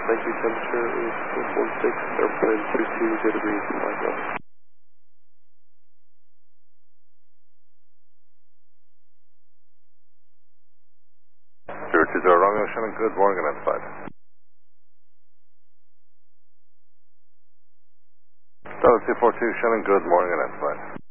thank you. Temperature is 116, airplane 32 degrees, flight level. 020 Romeo, Shannon, good morning and outside. Delta 242, Shannon, good morning and outside.